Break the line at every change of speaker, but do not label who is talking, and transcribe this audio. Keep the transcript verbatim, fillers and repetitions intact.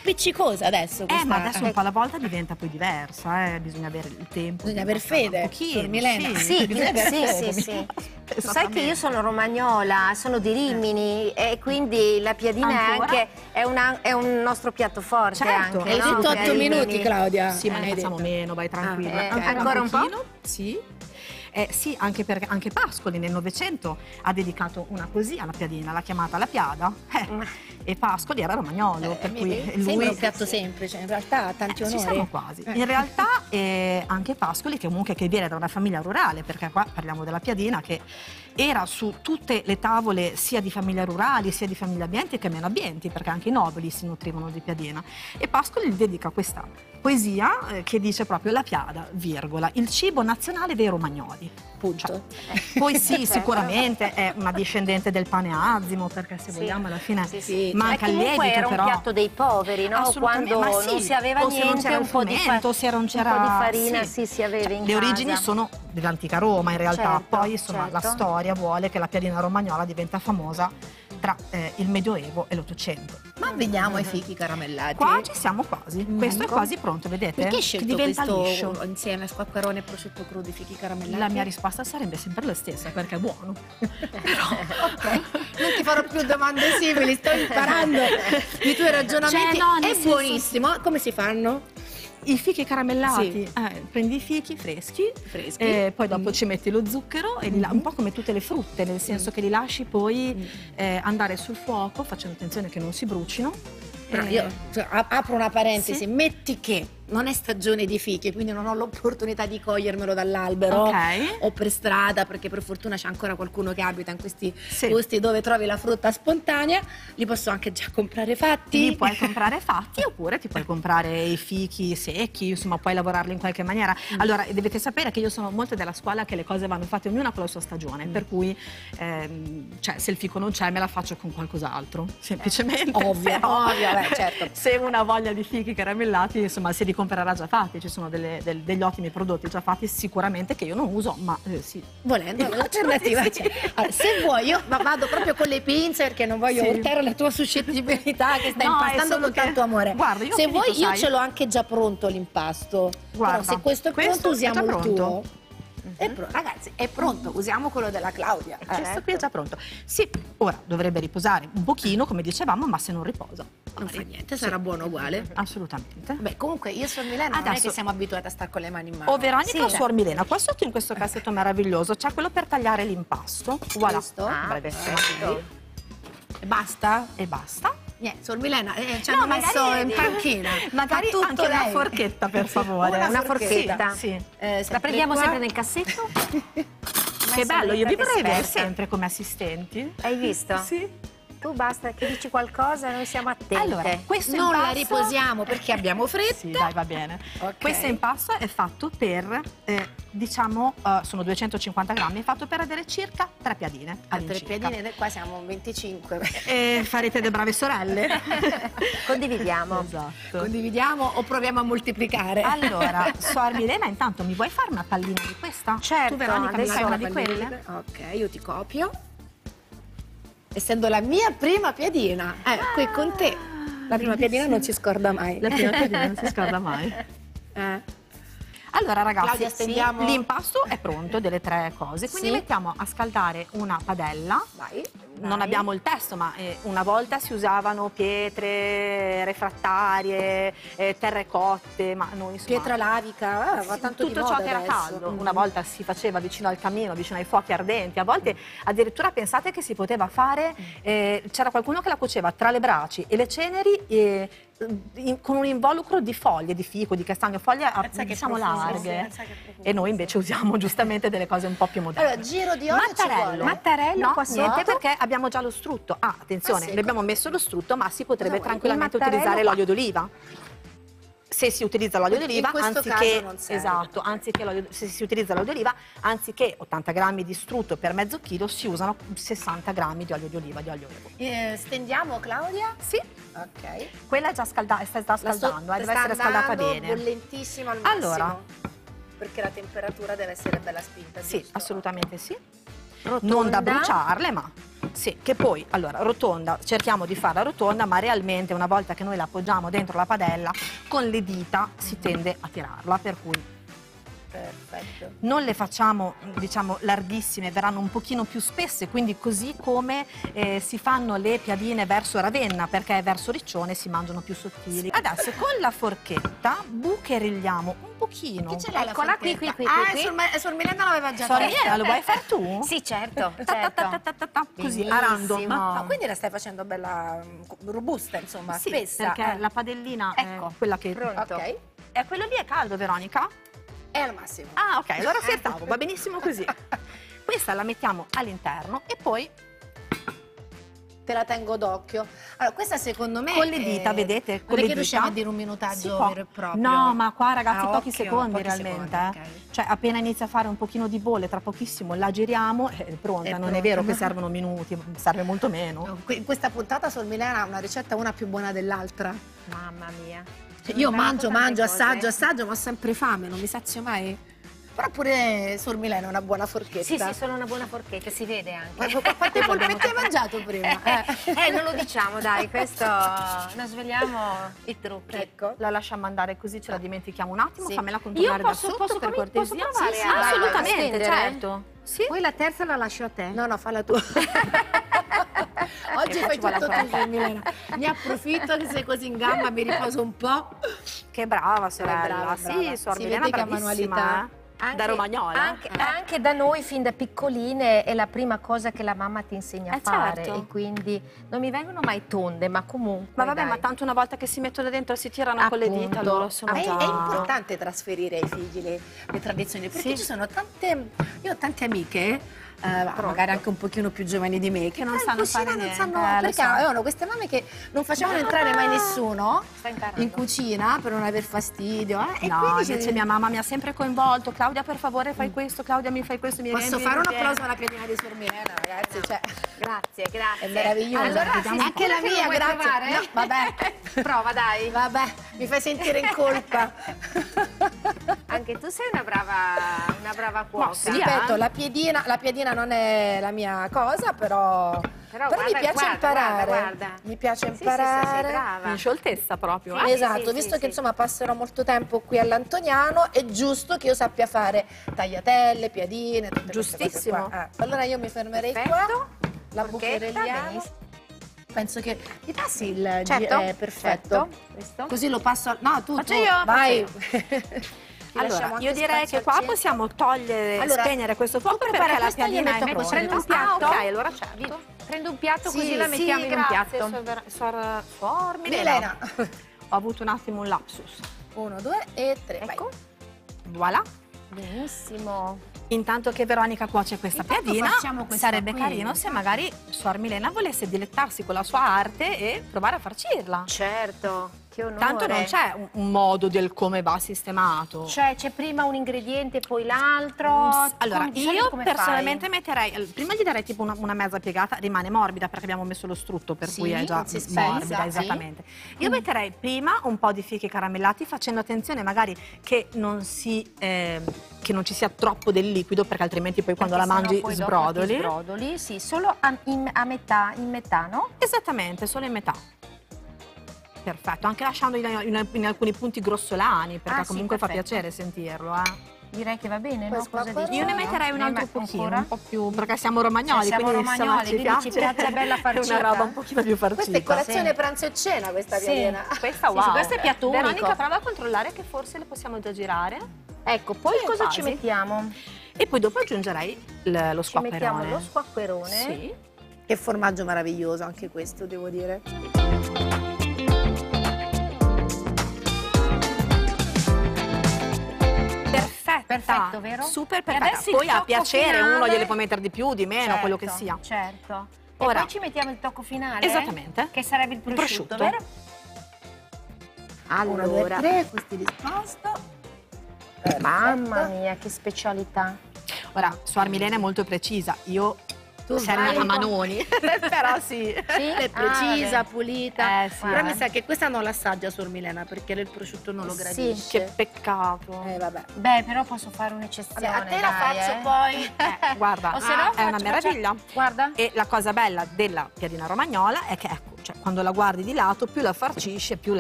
appiccicosa adesso questa...
Eh, ma adesso un po' alla volta diventa poi diversa, eh. Bisogna avere il tempo.
Bisogna aver fede,
un pochino,
Milena.
sì,
Sì,
bisogna avere
sì,
fede.
sì, sì. Tu sai che io sono romagnola, sono di Rimini e quindi la piadina è
Ancora?
anche è, una, è un nostro piatto forte.
Certo.
Anche,
Hai
no?
detto
Per
otto
Rimini.
minuti, Claudia.
Sì, ma ne
Hai
facciamo
detto.
meno, vai tranquilla.
Ah, eh,
Ancora,
ancora un po'?
pochino? Sì. Eh, sì, anche perché anche Pascoli nel Novecento ha dedicato una poesia alla piadina, l'ha chiamata La Piada. Eh, e Pascoli era romagnolo,
Eh,
per
mi-
cui
Sembra
lui...
un piatto semplice, in realtà ha tanti
Eh, ci
onori.
siamo quasi. In realtà eh, anche Pascoli, che comunque che viene da una famiglia rurale, perché qua parliamo della piadina, che era su tutte le tavole sia di famiglie rurali, sia di famiglie abbienti che meno abbienti, perché anche i nobili si nutrivano di piadina. E Pascoli gli dedica questa poesia eh, che dice proprio la piada, virgola, il cibo nazionale dei romagnoli.
Punto.
Poi sì, sicuramente è una discendente del pane azimo, perché se
Sì.
vogliamo alla fine
Sì, sì.
manca
E
il
comunque
lievito,
era un
però...
piatto dei poveri, no?
Assolutamente,
Quando
ma sì,
non si aveva
o se non
niente,
c'era il
un po' di,
frumento, se non
un
c'era-
po' di farina
sì.
sì, si aveva in
Le
casa.
origini sono dell'antica Roma in realtà,
Certo,
poi insomma la
certo.
storia vuole che la piadina romagnola diventa famosa tra eh, il Medioevo e l'Ottocento.
Ma veniamo ai fichi caramellati.
Qua ci siamo quasi, questo è
ecco.
quasi pronto, vedete?
Perché hai
Che
scelto
diventa
questo
liscio.
insieme a squacquerone e prosciutto crudo, i fichi caramellati?
La mia risposta sarebbe sempre la stessa, perché è buono.
Ok, non ti farò più domande simili, sto imparando i tuoi ragionamenti.
Cioè, no, nel
è
senso-
buonissimo. Come si fanno?
I fichi caramellati,
Sì.
eh, prendi i fichi freschi,
Freschi.
eh, poi dopo
Mm.
ci metti lo zucchero, e li la- un po' come tutte le frutte, nel senso che li lasci poi eh, andare sul fuoco, facendo attenzione che non si brucino.
Però
Eh,
io cioè, a- apro una parentesi,
Sì.
metti che non è stagione di fichi, quindi non ho l'opportunità di cogliermelo dall'albero
Ok.
o per strada, perché per fortuna c'è ancora qualcuno che abita in questi
Sì.
posti dove trovi la frutta spontanea, li posso anche già comprare fatti.
Li puoi comprare fatti oppure ti puoi comprare i fichi secchi, insomma puoi lavorarli in qualche maniera. Allora dovete sapere che io sono molto della scuola che le cose vanno fatte ognuna con la sua stagione, per cui ehm, cioè, se il fico non c'è me la faccio con qualcos'altro, semplicemente.
Ovvio,
Però,
ovvio, beh, certo.
Se uno ha voglia di fichi caramellati, insomma se li comprerà già fatti, ci sono delle- del- degli ottimi prodotti già fatti sicuramente che io non uso, ma eh, sì.
Volendo, l'alternativa
Sì.
c'è. Allora, se vuoi, io ma vado proprio con le pinze perché non voglio
Sì.
urtare la tua suscettibilità che stai
No, è
impastando
solo
con
che-
tanto amore.
Guarda, io
se
ho finito,
vuoi, io
sai?
ce l'ho anche già pronto l'impasto.
Guarda,
Però se questo è
questo
pronto,
è
usiamo
già
il
pronto.
tuo. È pro- ragazzi, è pronto, usiamo quello della Claudia. Eh,
Questo qui è già pronto. Sì, ora dovrebbe riposare un pochino, come dicevamo, ma se non riposa,
non fa niente, sarà buono uguale.
assolutamente.
Beh, comunque io sono Milena, non è
Adesso-
che siamo abituati a stare con le mani in mano.
O Veronica o
Sì.
Suor Milena, qua sotto in questo cassetto meraviglioso c'è quello per tagliare l'impasto. Voilà.
Questo?
Dovrebbe essere
Ok. E basta?
e basta.
Niente, Suor Milena, eh, ci
No,
hanno messo
magari-
in panchina.
Magari
Fa tutto
anche una
lei.
forchetta, per favore.
Una
Una
forchetta.
forchetta.
Sì.
Eh,
La prendiamo
qua.
sempre nel cassetto?
Che bello, io vi vorrei avere
Esperta.
sempre come assistenti.
Hai visto?
Sì.
Tu basta che dici qualcosa e noi siamo attente.
Allora, questo
Non la
impasto-
riposiamo perché abbiamo fretta.
Sì, dai, va bene.
Ok.
Questo impasto è fatto per, eh, diciamo, eh, sono duecentocinquanta grammi, è fatto per avere circa tre piadine.
A tre
all'incirca.
piedine, qua siamo venticinque.
E farete le brave sorelle.
Condividiamo.
Esatto.
Condividiamo o proviamo a moltiplicare?
Allora, Suor Milena, intanto mi vuoi fare una pallina di questa?
Certo,
Tu Veronica mi
adesso
fai una
Una
di
pallina
quelle?
Ok, io ti copio. Essendo la mia prima piadina, eh, qui con te. La prima piadina non si scorda mai.
La prima piadina non si scorda mai.
Eh.
Allora ragazzi,
Claudia,
sì,
stendiamo-
l'impasto è pronto delle tre cose, quindi
Sì.
mettiamo a scaldare una padella.
Vai.
Non abbiamo il testo, ma eh, una volta si usavano pietre refrattarie, eh, terre cotte, ma noi insomma...
Pietra lavica, ah, va tanto
tutto
di
ciò
moda
che era
adesso.
caldo.
Mm.
Una volta si faceva vicino al camino, vicino ai fuochi ardenti, a volte addirittura pensate che si poteva fare, eh, c'era qualcuno che la cuoceva tra le braci e le ceneri eh, in- con un involucro di foglie, di fico, di castagno, foglie a-
Pensa che
diciamo
profumo,
larghe.
pensa che profumo.
E noi invece usiamo giustamente delle cose un po' più moderne.
Allora, giro di olio ci
Mattarello.
vuole.
Mattarello
No,
qua
niente,
sotto?
perché abbiamo già lo strutto. Ah, attenzione,
Ah, sì,
ne abbiamo messo lo strutto, ma si potrebbe
Cosa vuoi?
tranquillamente
Il mattarello
utilizzare
qua.
l'olio d'oliva. Se si utilizza l'olio
In
d'oliva,
questo
anziché,
caso non serve.
esatto, anziché l'olio- se si utilizza l'olio d'oliva, anziché ottanta grammi di strutto per mezzo chilo, si usano sessanta grammi di olio di oliva, di olio olevo.
Eh, stendiamo, Claudia?
Sì,
Ok.
quella è già scaldata, sta, sta
La sto-
scaldando, eh, deve
sta
essere scaldata
andando
bene.
bollentissimo al massimo.
Allora.
Perché la temperatura deve essere bella spinta,
Sì,
giusto?
assolutamente sì.
Rotonda.
non da bruciarle, ma sì, che poi, allora, rotonda, cerchiamo di farla rotonda, ma realmente una volta che noi la appoggiamo dentro la padella, con le dita si tende a tirarla, per cui
Perfetto.
non le facciamo, diciamo, larghissime, verranno un pochino più spesse, quindi così come eh, si fanno le piadine verso Ravenna, perché verso Riccione si mangiano più sottili. Adesso con la forchetta bucherilliamo un pochino.
Chi ce l'ha la
Eccola qui,
forchetta?
qui, qui,
Ah,
qui.
Sul, me- sul Milena l'aveva già
Sorella,
fatta.
lo vuoi fare tu?
Sì, certo,
Ta ta ta
certo.
ta ta ta ta, così,
Benissimo.
a random.
Ah, quindi la stai facendo bella mm, robusta, insomma,
Sì,
spessa.
perché
eh.
la padellina
Ecco,
è quella che...
pronto.
Ok,
E quello lì è caldo, Veronica?
è al massimo.
Ah, ok, allora scherzavo, va benissimo così. Questa la mettiamo all'interno e poi
Te la tengo d'occhio. Allora, questa secondo me
con le dita,
è-
vedete?
Non
Con
è
le
che riusciamo
dita
a dire un
si
minutaggio
può.
vero e proprio.
No, ma qua ragazzi
A
pochi
occhio,
secondi
pochi
realmente.
secondi,
eh.
ok.
Cioè appena inizia a fare un pochino di bolle, tra pochissimo la giriamo e è pronta.
È
non
pronta.
è vero che servono minuti, serve molto meno.
No, que- In questa puntata sul Milena ha una ricetta una più buona dell'altra.
Mamma mia.
Cioè, io
Ho imparato
mangio,
tante
mangio,
cose.
assaggio, assaggio, ma ho sempre fame, non mi sazio mai. Però pure Sor Milena è una buona forchetta.
Sì, sì, sono una buona forchetta, si vede anche.
Ma qu- Quante polpette hai mangiato prima? Eh.
Eh, non lo diciamo, dai, questo non sveliamo i trucchi.
Ecco.
La lasciamo andare così, ce la dimentichiamo un attimo,
Sì.
fammela
Io
controllare da
posso,
sotto
posso,
per
comi-
cortesia.
posso provare
Sì,
a-
sì,
a
assolutamente,
stendere?
certo. Sì.
Poi la terza la lascio a te.
No, no, falla tu. Oggi
E
fai
faccio la
tutto tu,
quarta.
Sor Milena. Ne approfitto che sei così in gamba, mi riposo un po'.
Che brava sorella.
brava,
Sì,
brava.
Sor
Si
Milena
vede che ha
bravissima.
manualità.
eh. Da romagnola.
Anche,
Eh.
anche da noi fin da piccoline è la prima cosa che la mamma ti insegna a
Eh,
fare
certo.
e quindi non mi vengono mai tonde, ma comunque
Ma vabbè,
dai.
ma tanto una volta che si mettono dentro e si tirano con le dita,
Appunto.
loro sono
Ma è,
già...
è importante trasferire ai figli le, le tradizioni, perché
Sì.
ci sono tante, io ho tante amiche, eh, magari anche un pochino più giovani di me, che
non
in
sanno
cucina
fare
non
niente,
sanno,
eh, lo
perché
so.
avevano queste mamme che non facevano entrare mai nessuno
Sta imparando.
in cucina per non aver fastidio. Eh? E
No,
quindi
invece
c'è-
mia mamma mi ha sempre coinvolto. Claudia, per favore, fai questo. Claudia, mi fai questo. Mi
Posso
riempi
fare un
il bicchiere.
applauso alla piadina di Sor Milena, ragazzi? Cioè,
Grazie, grazie.
è meraviglioso.
Allora,
Vediamo
sì,
anche la
sicura che
mia,
lo vuoi
grazie.
provare?
No, vabbè.
Prova, dai.
Vabbè, mi fai sentire in colpa.
Anche tu sei una brava, una brava cuoca.
sì,
Ripeto,
eh.
la piedina, la piedina non è la mia cosa, però,
Però
però mi
guarda,
piace
guarda,
imparare.
guarda, guarda.
Mi piace
Sì, sì, sì,
imparare.
sei brava.
In scioltezza proprio.
Sì.
eh.
Esatto,
sì,
visto
sì,
che
sì.
insomma passerò molto tempo qui all'Antoniano, è giusto che io sappia fare tagliatelle, piadine, tutte queste cose
Giustissimo.
qua. Eh, allora io mi fermerei
Perfetto.
qua, la
Forchetta,
bucherelliamo.
benissimo.
Penso che mi passi il
Certo,
eh, perfetto.
certo. Questo?
Così lo passo al... No, tu,
Faccio
tu,
io,
vai. Ti
Allora,
lasciamo
io
anche
direi
spazio
che
al
qua
centro.
possiamo togliere,
Allora,
spegnere questo fuoco
prepara
perché la
questa e io
piadina è
metto
pronta.
prendo
un piatto.
Ah, ok, allora certo.
Prendo un piatto
Sì,
così la
sì,
mettiamo in un
grazie,
piatto.
Sor, Ver- Sor, Sor Milena.
Milena.
Ho avuto un attimo un lapsus.
Uno, due e tre.
Ecco.
Voilà.
Benissimo.
Intanto che Veronica cuoce questa
Intanto
piadina,
facciamo questa
sarebbe
qui.
carino se magari Sor Milena volesse dilettarsi con la sua arte e provare a farcirla.
Certo, che onore.
Tanto non c'è un, un modo del come va sistemato.
Cioè, c'è prima un ingrediente, poi l'altro.
Allora,
Come- di solito
io
come
personalmente
fai?
metterei, allora, prima gli darei tipo una, una mezza piegata, rimane morbida perché abbiamo messo lo strutto, per
Sì,
cui è già
si spezza,
morbida,
sì.
esattamente. Io metterei prima un po' di fichi caramellati, facendo attenzione magari che non si, eh, che non ci sia troppo del liquido, perché altrimenti poi quando
Perché
la
sennò
mangi
poi dopo
sbrodoli.
ti sbrodoli, sì, solo a, in- a metà, in metà, no?
Esattamente, solo in metà. Perfetto, anche lasciando in, in- in alcuni punti grossolani, perché
Ah, sì,
comunque fa
perfetto.
piacere sentirlo. Eh.
Direi che va bene, no?
Questo
Cosa
qua
dici?
Io ne metterei un
Ne
altro
met-
pochino,
ancora?
un po' più, perché siamo romagnoli,
Cioè, siamo
quindi insomma,
romagnoli,
ci
quindi ci
piace.
piace bella
È
farcita.
una roba un pochino più farcita.
Questa è colazione,
Sì.
pranzo e cena, questa
Sì.
piadina.
Questa
Sì,
wow.
sì, questo è piatto unico.
Veronica, prova a controllare che forse le possiamo già girare.
Ecco, poi
Sì,
cosa
quasi.
ci mettiamo?
E poi dopo aggiungerei l- lo
Ci mettiamo
squacquerone.
lo squacquerone.
Sì.
Che formaggio meraviglioso anche questo, devo dire.
Perfetta.
Perfetto, vero?
Super
E
perfetta.
adesso il
Poi a
tocco
piacere
finale.
uno gliele può mettere di più, di meno,
Certo,
quello che sia.
Certo. E
Ora-
poi ci mettiamo il tocco finale?
Esattamente.
Che sarebbe il
Il
prosciutto,
prosciutto.
vero?
Uno, due, tre, questi li sposto.
Mamma
Perfetto.
mia, che specialità.
Ora, Suor Milena è molto precisa. Io
Tu
sei
vai
rimasta
un po'-
Manoni, però sì.
Sì?
È
Ah,
precisa,
vabbè.
pulita.
Eh, sì.
Però mi sa che questa non l'assaggia Suor Milena perché il prosciutto non lo
Sì.
gradisce.
Che peccato.
Eh, vabbè.
Beh, però posso fare un'eccezione.
Vabbè, a te la
dai,
faccio
eh.
poi.
Eh, guarda,
O se no,
è una
faccio-
meraviglia.
faccio- Guarda.
E la cosa bella della piadina romagnola è che, ecco, cioè, quando la guardi di lato, più la farcisce, più